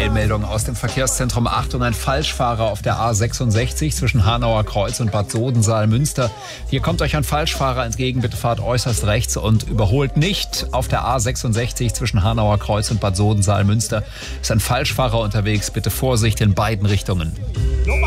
Eilmeldung aus dem Verkehrszentrum. Achtung, ein Falschfahrer auf der A66 zwischen Hanauer Kreuz und Bad Soden-Saalmünster. Hier kommt euch ein Falschfahrer entgegen. Bitte fahrt äußerst rechts und überholt nicht. Auf der A66 zwischen Hanauer Kreuz und Bad Soden-Saalmünster ist ein Falschfahrer unterwegs. Bitte Vorsicht in beiden Richtungen.